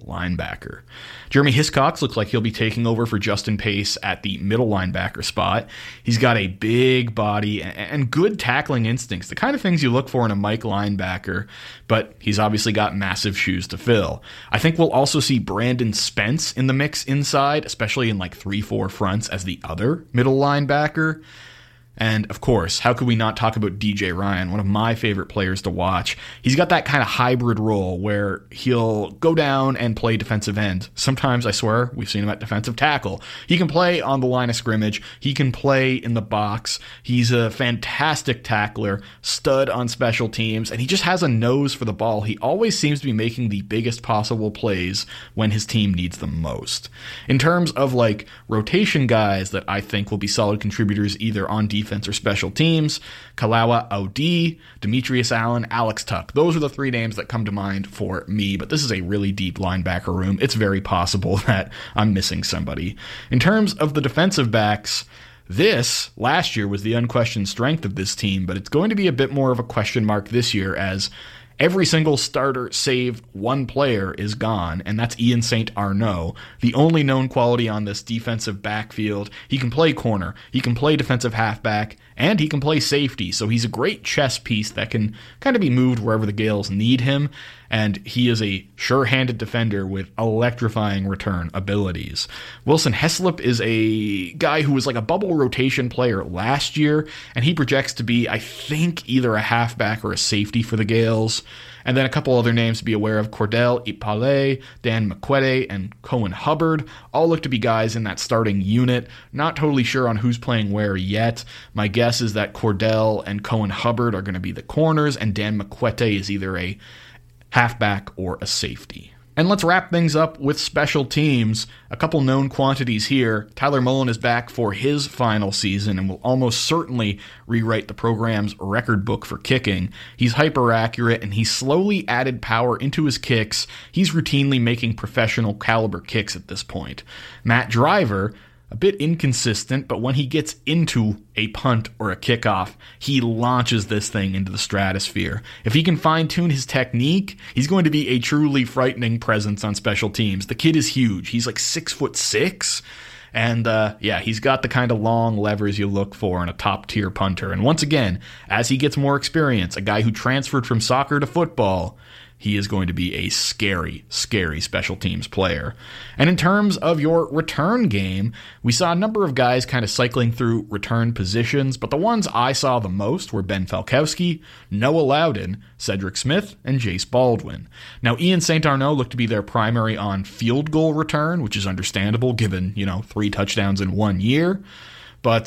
linebacker. Jeremy Hiscox looks like he'll be taking over for Justin Pace at the middle linebacker spot. He's got a big body and good tackling instincts, the kind of things you look for in a Mike linebacker, but he's obviously got massive shoes to fill. I think we'll also see Brandon Spence in the mix inside, especially in like 3-4 fronts as the other middle linebacker. And, of course, how could we not talk about DJ Ryan, one of my favorite players to watch? He's got that kind of hybrid role where he'll go down and play defensive end. Sometimes, I swear, we've seen him at defensive tackle. He can play on the line of scrimmage. He can play in the box. He's a fantastic tackler, stud on special teams, and he just has a nose for the ball. He always seems to be making the biggest possible plays when his team needs them most. In terms of, like, rotation guys that I think will be solid contributors either on defense or special teams, Kalawa Odi, Demetrius Allen, Alex Tuck. Those are the three names that come to mind for me, but this is a really deep linebacker room. It's very possible that I'm missing somebody. In terms of the defensive backs, this, last year, was the unquestioned strength of this team, but it's going to be a bit more of a question mark this year as every single starter save one player is gone, and that's Ian St. Arnaud, the only known quality on this defensive backfield. He can play corner, he can play defensive halfback, and he can play safety, so he's a great chess piece that can kind of be moved wherever the Gales need him, and he is a sure-handed defender with electrifying return abilities. Wilson Heslop is a guy who was like a bubble rotation player last year, and he projects to be, I think, either a halfback or a safety for the Gales. And then a couple other names to be aware of: Cordell Ipale, Dan McQuede, and Cohen Hubbard. All look to be guys in that starting unit. Not totally sure on who's playing where yet. My guess is that Cordell and Cohen Hubbard are going to be the corners, and Dan McQuede is either a halfback or a safety. And let's wrap things up with special teams. A couple known quantities here. Tyler Mullen is back for his final season and will almost certainly rewrite the program's record book for kicking. He's hyper accurate and he's slowly added power into his kicks. He's routinely making professional caliber kicks at this point. Matt Driver, a bit inconsistent, but when he gets into a punt or a kickoff, he launches this thing into the stratosphere. If he can fine-tune his technique, he's going to be a truly frightening presence on special teams. The kid is huge. He's like 6'6", and he's got the kind of long levers you look for in a top-tier punter. And once again, as he gets more experience, a guy who transferred from soccer to football, he is going to be a scary, scary special teams player. And in terms of your return game, we saw a number of guys kind of cycling through return positions, but the ones I saw the most were Ben Falkowski, Noah Loudon, Cedric Smith, and Jace Baldwin. Now, Ian St. Arnaud looked to be their primary on field goal return, which is understandable given, 3 touchdowns in 1 year. But,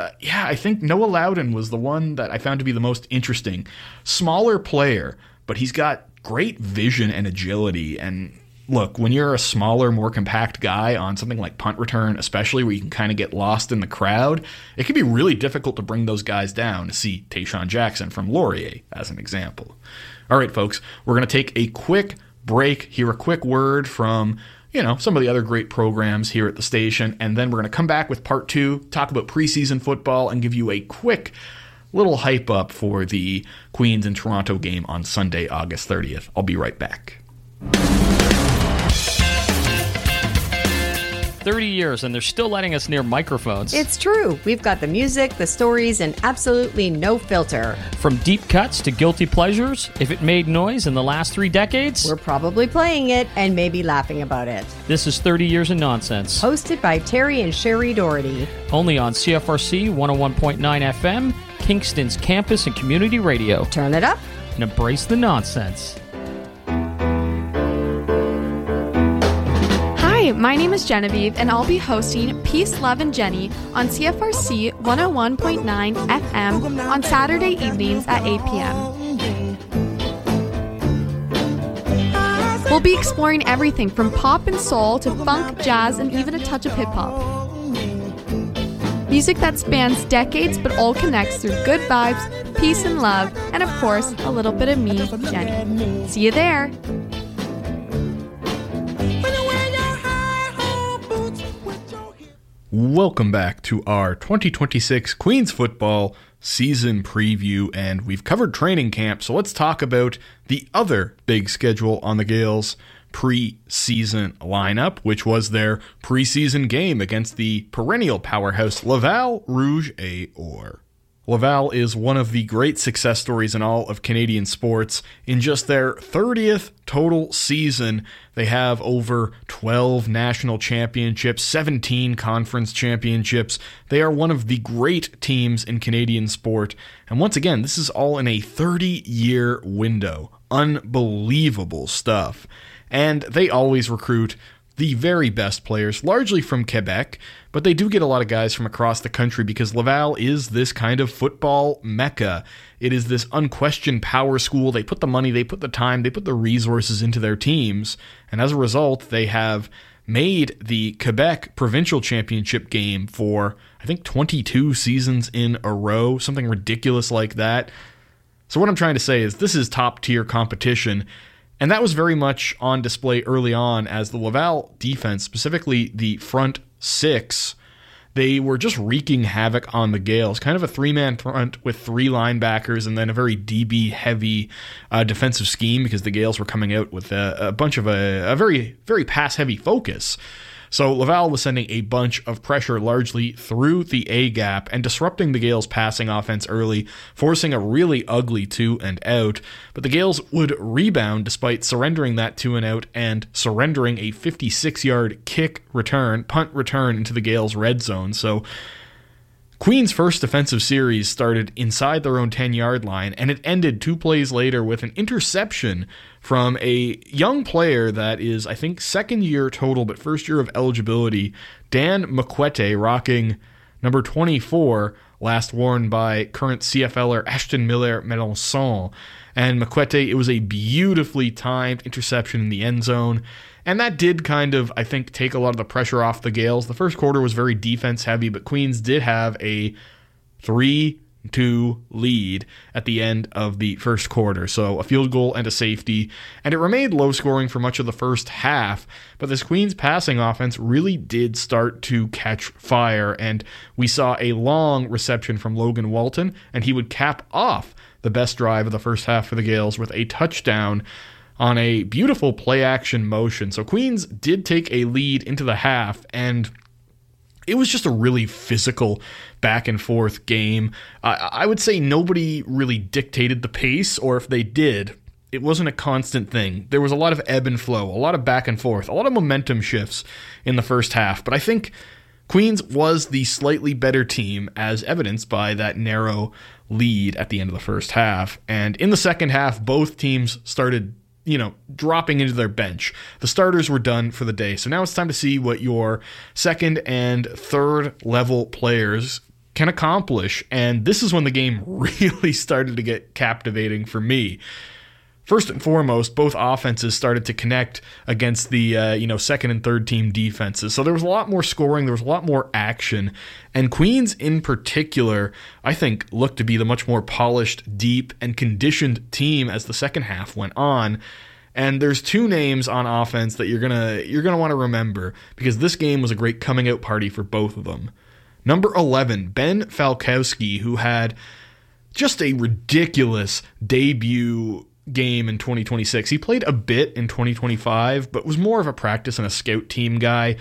I think Noah Loudon was the one that I found to be the most interesting. Smaller player, but he's got great vision and agility. And look, when you're a smaller, more compact guy on something like punt return, especially where you can kind of get lost in the crowd, it can be really difficult to bring those guys down. See Tayshaun Jackson from Laurier as an example. All right, folks, we're going to take a quick break, hear a quick word from some of the other great programs here at the station, and then we're going to come back with part 2, talk about preseason football, and give you a quick little hype up for the Queens and Toronto game on Sunday, August 30th. I'll be right back. 30 years and they're still letting us near microphones. It's true. We've got the music, the stories, and absolutely no filter. From deep cuts to guilty pleasures, if it made noise in the last 3 decades, we're probably playing it and maybe laughing about it. This is 30 Years of Nonsense. Hosted by Terry and Sherry Doherty. Only on CFRC 101.9 FM, Kingston's campus and community radio. Turn it up and embrace the nonsense. Hi, my name is Genevieve, and I'll be hosting Peace, Love, and Jenny on CFRC 101.9 FM on Saturday evenings at 8 p.m. We'll be exploring everything from pop and soul to funk, jazz, and even a touch of hip-hop. Music that spans decades but all connects through good vibes, peace and love, and of course, a little bit of me, Jenny. See you there! Welcome back to our 2026 Queens football season preview, and we've covered training camp, so let's talk about the other big schedule on the Gales, preseason lineup, which was their preseason game against the perennial powerhouse Laval Rouge et Or. Laval is one of the great success stories in all of Canadian sports. In just their 30th total season, they have over 12 national championships, 17 conference championships. They are one of the great teams in Canadian sport. And once again, this is all in a 30-year window. Unbelievable stuff. And they always recruit the very best players, largely from Quebec, but they do get a lot of guys from across the country because Laval is this kind of football mecca. It is this unquestioned power school. They put the money, they put the time, they put the resources into their teams, and as a result, they have made the Quebec provincial championship game for, I think, 22 seasons in a row, something ridiculous like that. So what I'm trying to say is this is top-tier competition. And that was very much on display early on as the Laval defense, specifically the front six, they were just wreaking havoc on the Gales. Kind of a three-man front with three linebackers and then a very DB-heavy defensive scheme because the Gales were coming out with a bunch of a very, very pass-heavy focus. So Laval was sending a bunch of pressure largely through the A-gap and disrupting the Gales' passing offense early, forcing a really ugly 2-and-out. But the Gales would rebound despite surrendering that 2-and-out and surrendering a 56-yard punt return into the Gales' red zone. So Queen's first defensive series started inside their own 10-yard line, and it ended 2 plays later with an interception from a young player that is, I think, second year total, but first year of eligibility, Dan Moquette, rocking number 24, last worn by current CFLer Ashton Miller-Melançon. And Moquette, it was a beautifully timed interception in the end zone. And that did kind of, I think, take a lot of the pressure off the Gales. The first quarter was very defense-heavy, but Queens did have a 3-2 lead at the end of the first quarter. So a field goal and a safety. And it remained low-scoring for much of the first half. But this Queens passing offense really did start to catch fire. And we saw a long reception from Logan Walton, and he would cap off the best drive of the first half for the Gales with a touchdown on a beautiful play-action motion. So Queens did take a lead into the half, and it was just a really physical back-and-forth game. I would say nobody really dictated the pace, or if they did, it wasn't a constant thing. There was a lot of ebb and flow, a lot of back and forth, a lot of momentum shifts in the first half, but I think Queens was the slightly better team, as evidenced by that narrow lead at the end of the first half. And in the second half, both teams started dropping into their bench. The starters were done for the day. So now it's time to see what your second and third level players can accomplish. And this is when the game really started to get captivating for me. First and foremost, both offenses started to connect against the second and third team defenses. So there was a lot more scoring, there was a lot more action, and Queens in particular, I think, looked to be the much more polished, deep, and conditioned team as the second half went on. And there's 2 names on offense that you're gonna want to remember because this game was a great coming out party for both of them. Number 11, Ben Falkowski, who had just a ridiculous debut game in 2026. He played a bit in 2025, but was more of a practice and a scout team guy.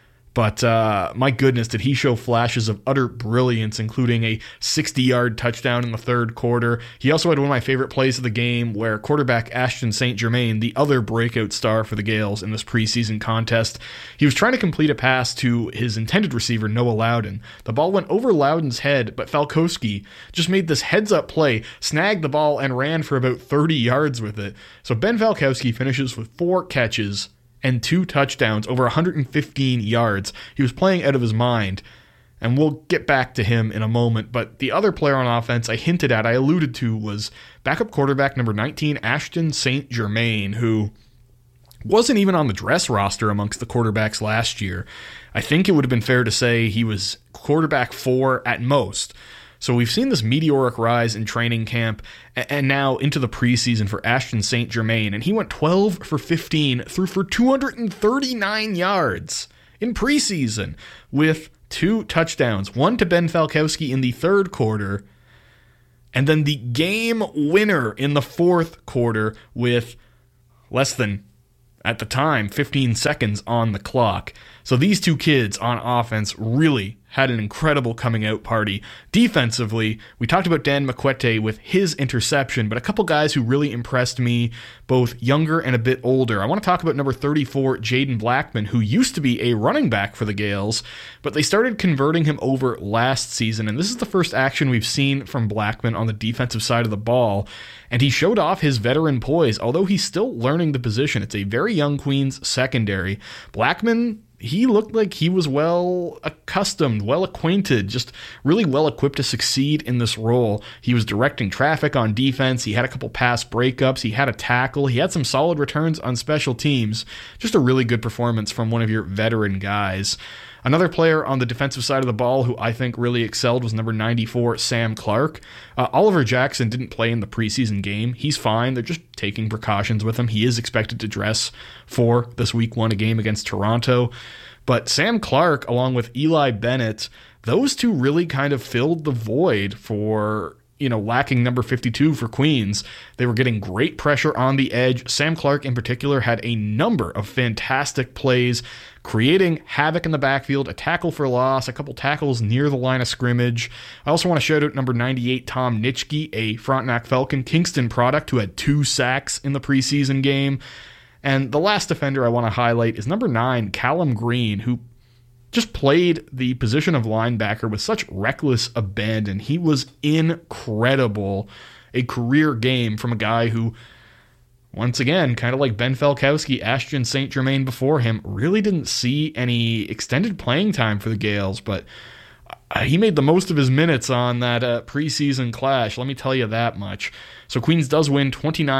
But my goodness, did he show flashes of utter brilliance, including a 60-yard touchdown in the third quarter. He also had one of my favorite plays of the game where quarterback Ashton St. Germain, the other breakout star for the Gales in this preseason contest, he was trying to complete a pass to his intended receiver, Noah Loudon. The ball went over Loudon's head, but Falkowski just made this heads-up play, snagged the ball, and ran for about 30 yards with it. So Ben Falkowski finishes with 4 catches and 2 touchdowns over 115 yards. He was playing out of his mind, and we'll get back to him in a moment. But the other player on offense I alluded to, was backup quarterback number 19, Ashton St. Germain, who wasn't even on the dress roster amongst the quarterbacks last year. I think it would have been fair to say he was quarterback 4 at most. So we've seen this meteoric rise in training camp and now into the preseason for Ashton St. Germain, and he went 12 for 15, threw for 239 yards in preseason with 2 touchdowns, one to Ben Falkowski in the third quarter, and then the game winner in the fourth quarter with less than at the time, 15 seconds on the clock. So these two kids on offense really had an incredible coming out party. Defensively, we talked about Dan McQuete with his interception, but a couple guys who really impressed me, both younger and a bit older. I want to talk about number 34, Jaden Blackman, who used to be a running back for the Gales, but they started converting him over last season, and this is the first action we've seen from Blackman on the defensive side of the ball, and he showed off his veteran poise, although he's still learning the position. It's a very young Queens secondary. Blackman, he looked like he was well accustomed, well acquainted, just really well equipped to succeed in this role. He was directing traffic on defense. He had a couple pass breakups. He had a tackle. He had some solid returns on special teams. Just a really good performance from one of your veteran guys. Another player on the defensive side of the ball who I think really excelled was number 94, Sam Clark. Oliver Jackson didn't play in the preseason game. He's fine. They're just taking precautions with him. He is expected to dress for this week 1 game against Toronto. But Sam Clark, along with Eli Bennett, those two really kind of filled the void for lacking number 52 for Queens. They were getting great pressure on the edge. Sam Clark in particular had a number of fantastic plays, creating havoc in the backfield, a tackle for loss, a couple tackles near the line of scrimmage. I also want to shout out number 98, Tom Nitschke, a Frontenac Falcon Kingston product who had 2 sacks in the preseason game. And the last defender I want to highlight is number 9, Callum Green, who just played the position of linebacker with such reckless abandon. He was incredible. A career game from a guy who, once again, kind of like Ben Falkowski, Ashton St. Germain before him, really didn't see any extended playing time for the Gales, but he made the most of his minutes on that preseason clash, let me tell you that much. So Queens does win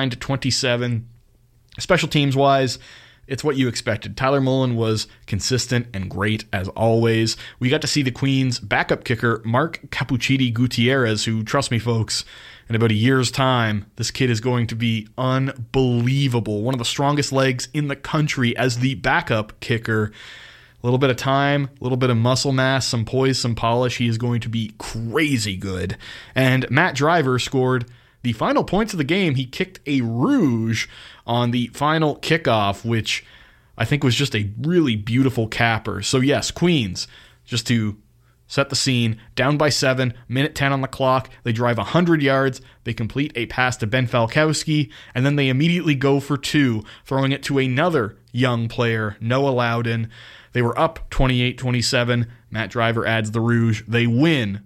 29-27. Special teams-wise, it's what you expected. Tyler Mullen was consistent and great as always. We got to see the Queens' backup kicker, Mark Capuchiti Gutierrez, who, trust me folks, in about a year's time, this kid is going to be unbelievable. One of the strongest legs in the country as the backup kicker. A little bit of time, a little bit of muscle mass, some poise, some polish. He is going to be crazy good. And Matt Driver scored the final points of the game. He kicked a rouge on the final kickoff, which I think was just a really beautiful capper. So yes, Queens, just to set the scene, down by 7, minute 10 on the clock. They drive 100 yards. They complete a pass to Ben Falkowski, and then they immediately go for 2, throwing it to another young player, Noah Loudon. They were up 28-27. Matt Driver adds the rouge. They win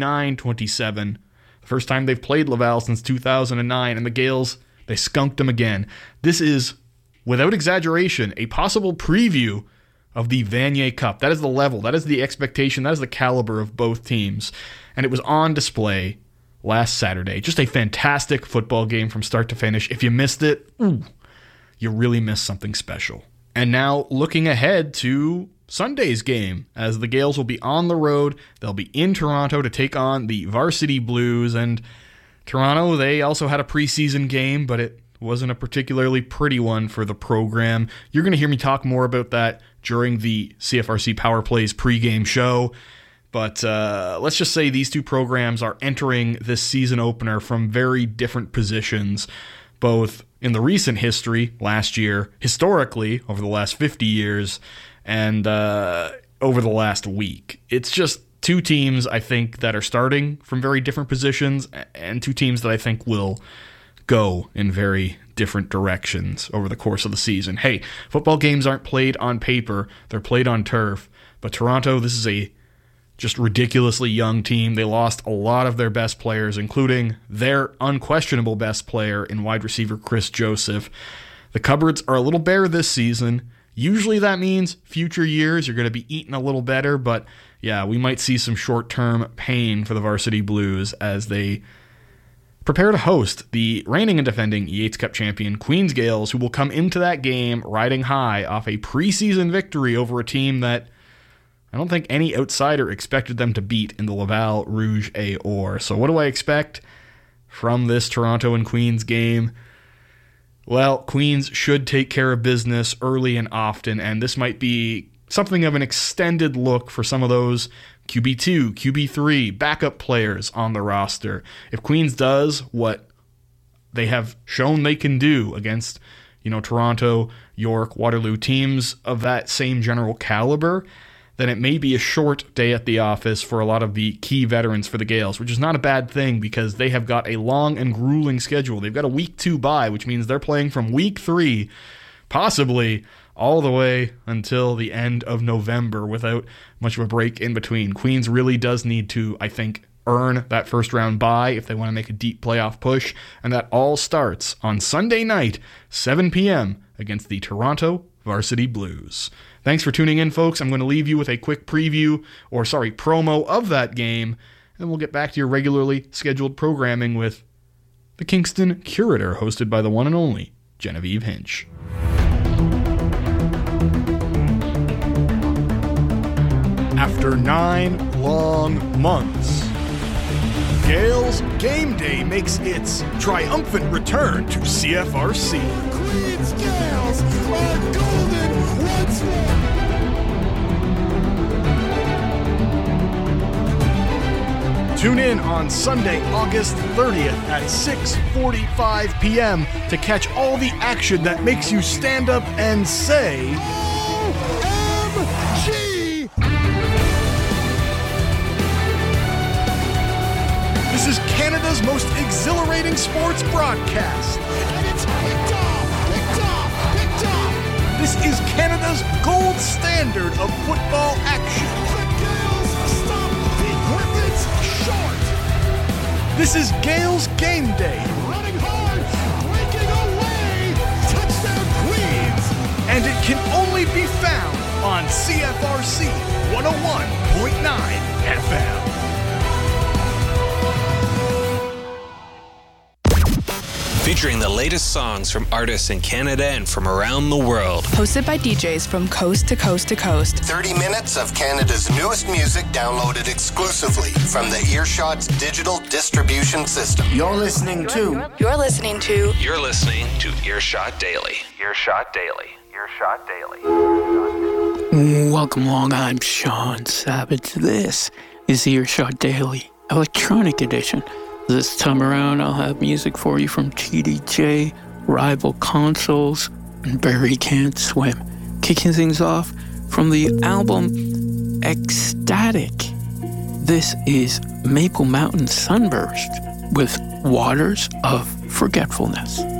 29-27. The first time they've played Laval since 2009, and the Gales, they skunked them again. This is, without exaggeration, a possible preview of the Vanier Cup. That is the level, that is the expectation, that is the caliber of both teams. And it was on display last Saturday. Just a fantastic football game from start to finish. If you missed it, you really missed something special. And now looking ahead to Sunday's game, as the Gales will be on the road. They'll be in Toronto to take on the Varsity Blues, and Toronto, they also had a preseason game, but it wasn't a particularly pretty one for the program. You're going to hear me talk more about that during the CFRC Power Plays pregame show, but let's just say these two programs are entering this season opener from very different positions, both in the recent history, last year, historically, over the last 50 years, and over the last week. It's just two teams, I think, that are starting from very different positions, and two teams that I think will go in very different directions over the course of the season. Hey, football games aren't played on paper, they're played on turf, but Toronto, this is a just ridiculously young team. They lost a lot of their best players, including their unquestionable best player in wide receiver Chris Joseph. The cupboards are a little bare this season. Usually that means future years you're going to be eating a little better, but yeah, we might see some short-term pain for the Varsity Blues as they prepare to host the reigning and defending Yates Cup champion Queens Gales, who will come into that game riding high off a preseason victory over a team that I don't think any outsider expected them to beat in the Laval Rouge et Or. So what do I expect from this Toronto and Queens game? Well, Queens should take care of business early and often, and this might be something of an extended look for some of those QB2, QB3, backup players on the roster. If Queens does what they have shown they can do against Toronto, York, Waterloo, teams of that same general caliber, then it may be a short day at the office for a lot of the key veterans for the Gales, which is not a bad thing because they have got a long and grueling schedule. They've got a week 2 bye, which means they're playing from week 3, possibly all the way until the end of November without much of a break in between. Queens really does need to, I think, earn that first round bye if they want to make a deep playoff push, and that all starts on Sunday night, 7 p.m. against the Toronto Varsity Blues. Thanks for tuning in, folks. I'm going to leave you with a quick promo of that game, and we'll get back to your regularly scheduled programming with the Kingston Curator, hosted by the one and only Genevieve Hinch. After 9 long months, Gales Game Day makes its triumphant return to CFRC. Queens Gales are golden once more. Tune in on Sunday, August 30th at 6:45 p.m. to catch all the action that makes you stand up and say, OMG! This is Canada's most exhilarating sports broadcast. And it's picked off! This is Canada's gold standard of football action. The Gales stop the equipment's short. This is Gales Game Day. Running hard, breaking away, touchdown Queens. And it can only be found on CFRC 101.9 FM. Featuring the latest songs from artists in Canada and from around the world. Hosted by DJs from coast to coast to coast. 30 minutes of Canada's newest music downloaded exclusively from the Earshot's digital distribution system. You're listening to Earshot Daily. Earshot Daily. Earshot Daily. Welcome along, I'm Sean Savage. This is Earshot Daily, Electronic Edition. This time around, I'll have music for you from TDJ, Rival Consoles, and Barry Can't Swim. Kicking things off from the album Ecstatic. This is Maple Mountain Sunburst with Waters of Forgetfulness.